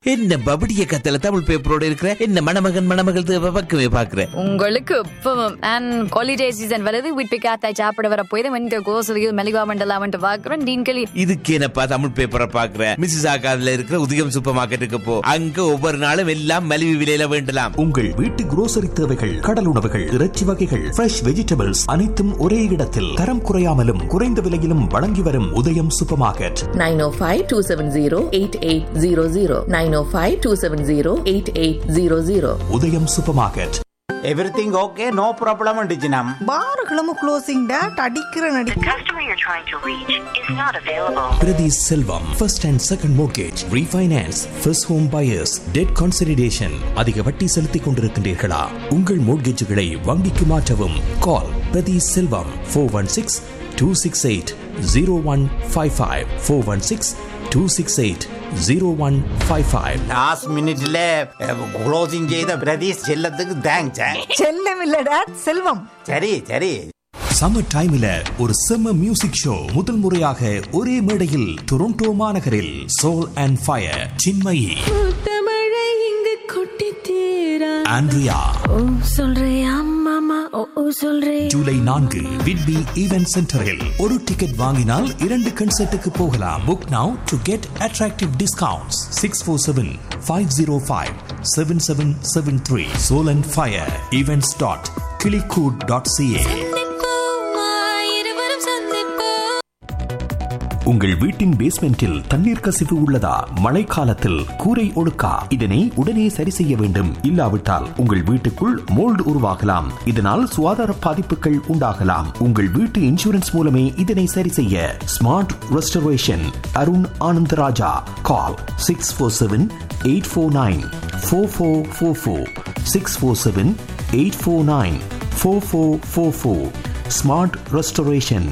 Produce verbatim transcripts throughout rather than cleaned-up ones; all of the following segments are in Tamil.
என்ன பபடிய கத்தல தமிழ் பேப்பரோட இருக்கிற என்ன மணமகன் மணமகள் பக்கமே பாக்குறேன். உங்களுக்கு அண்ட் ஹாலிடே சீசன் வருது. வீட்டு காத்தாய் சாப்பிட வர போய் வந்து கோசலியும் மெலிவா மண்டலாம் வந்து பாக்குறேன். டீன்களி இதுக்கு என்னப்பா தமிழ் பேப்பரை பாக்குறேன். மிஸ்ஸஸ் ஆகாதுல இருக்கிற உதயம் சூப்பர் மார்க்கெட்டுக்கு போ. அங்க ஒவ்வொரு நாளும் எல்லாம் மலிவு விலையில வேண்டலாம். உங்கள் வீட்டு குரோசரி தேவைகள், கடல் உணவுகள், இறைச்சி வகைகள், ஃப்ரெஷ் வெஜிடபிள்ஸ் அனைத்தும் ஒரே இடத்தில் தரம் குறையாமலும் குறைந்த விலையிலும் வழங்கி வரும் உதயம் super market. nine oh five, two seven zero, eight eight zero zero nine oh five, two seven zero, eight eight zero zero உதயம் super market. Everything okay, no problem டிஜினம். பாருகளும் closing date அடிக்கிற நடி. The customer you're trying to reach is not available. Priti Selvam, first and second mortgage, refinance, first home buyers, debt consolidation. அதிக வட்டி செலுத்திக் கொண்டிருக்கின்றீர்களா? உங்கள் மோட்கேஜுகளை வங்கிக்கு மாற்றவும். கால் பிரதி செல்வம் four one six two six eight zero one five five four one six two six eight zero one five five. Last மினிட்ல க்ளோசிங் செய்த பிரதீஷ் செல்லத்துக்கு தேங்க்ஸ். செல்லம் இல்ல டேட், செல்வம். சரி சரி. சம்மர் டைம்ல ஒரு செம்ம மியூசிக் ஷோ முதல் முறையாக ஒரே மேடையில் டொரண்டோ மாநகரில் soul and fire Chinmayi, Andrea, July நான்கு விட்பி ஈவென்ட் சென்டரில் ஒரு டிக்கெட் வாங்கினால் இரண்டு கன்சர்ட்டுக்கு போகலாம். Book now to get attractive discounts. Six four seven five zero five seven seven seven three. Soul and fire events dot கிளிகூட் dot CA. உங்கள் வீட்டின் பேஸ்மெண்டில் தண்ணீர் கசிவு உள்ளதா? மழைக்காலத்தில் கூரை ஒழுக்கா? இதனை உடனே சரி செய்ய வேண்டும். இல்லாவிட்டால் உங்கள் வீட்டுக்குள் மோல்டு உருவாகலாம். இதனால் சுகாதார பாதிப்புகள் உண்டாகலாம். உங்கள் வீட்டு இன்சூரன்ஸ் மூலமே இதனை சரி செய்ய. Smart restoration Arun Anandaraja. கால் six four seven eight four nine four four four four six four seven eight four nine four four four four. Smart restoration.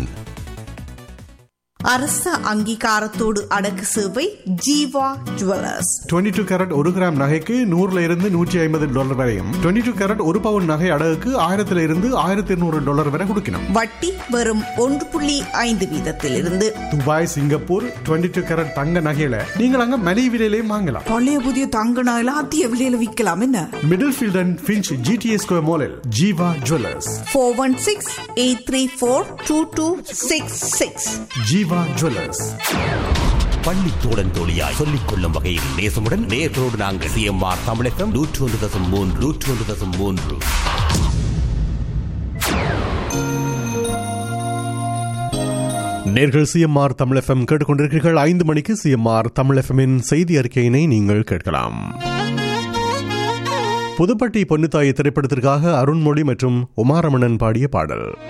அரச அங்கீகாரத்தோடு அடக்கு சேவை Jeeva jewellers. Twenty two carat ஒரு கிராம் நகைக்கு நூறுல இருந்து நூற்றி ஐம்பது டாலர் வரையும், டுவெண்ட்டி டூ கேரட் ஒரு பவுன் நகை அடகுக்கு ஆயிரத்துல இருந்து ஆயிரத்தி இருநூறு டாலர் வரை கொடுக்கணும். வட்டி வெறும் ஒன்று புள்ளி ஐந்து வீதத்தில் இருந்து. Dubai, Singapore twenty two carat தங்க நகையில நீங்கள் அங்க மலிவு விலையிலையும் வாங்கலாம். பழைய புதிய தங்க நகையில அதிக விலையில விற்கலாம். என்ன middle field and Finch GTA square மாலில் Jeeva jewellers. Four one six eight three four two two six six. Jeeva jewellers. பள்ளி தோழன் தோழியாய் சொல்லிக் கொள்ளும் வகையில் நேசமுடன் நேயர்களோடு நாங்கள் சிஎம்ஆர் தமிழகம் நூற்று ஒன்று தசம் மூன்று நூற்று ஒன்று தசம் மூன்று. நேர்கள் சிஎம்ஆர் தமிழ் எஃப்எம் கேட்டுக்கொண்டிருக்கிறீர்கள். ஐந்து மணிக்கு சிஎம்ஆர் தமிழ் எஃப்எம்மின் செய்தி அறிக்கையினை நீங்கள் கேட்கலாம். புதுப்பட்டி பொன்னுத்தாய் திரைப்படத்திற்காக அருண்மொழி மற்றும் உமாரமணன் பாடிய பாடல்.